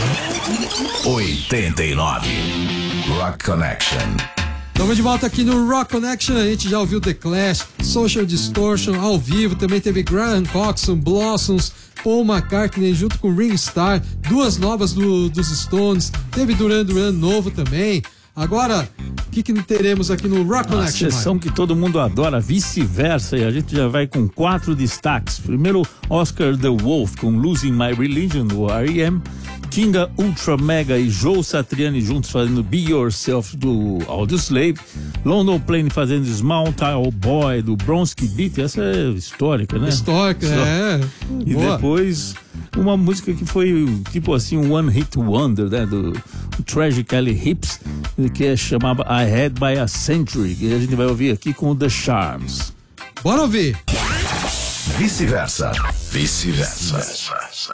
89. Rock Connection. Estamos de volta aqui no Rock Connection. A gente já ouviu The Clash, Social Distortion ao vivo. Também teve Graham Coxon, Blossoms, Paul McCartney junto com Ringo Starr. Duas novas dos Stones. Teve Duran Duran novo também. Agora, o que teremos aqui no Rock Connection? A sessão que todo mundo adora, vice-versa, e a gente já vai com 4 destaques. Primeiro, Oscar the Wolf com Losing My Religion, do R.E.M., Kinga, Ultra Mega e Joe Satriani juntos fazendo Be Yourself, do Audioslave, London Plane fazendo Small Town Boy, do Bronski Beat. Essa é histórica, né? Histórica, é. E boa. Depois, uma música que foi tipo assim, um One Hit Wonder, né? Do Tragically Hips, que chamava I Had by a Century, que a gente vai ouvir aqui com The Charms. Bora ouvir! Vice-versa.